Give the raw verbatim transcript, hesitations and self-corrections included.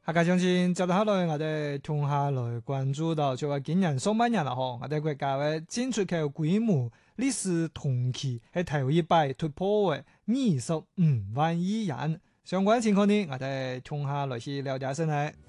下個星期接落來，我哋同下來關注到，就話今年上半年啦，嗬，我哋國家嘅進出口規模歷史同期係頭一擺突破嘅二十五萬億元，相關情況呢，我哋同下來去了解先嚟。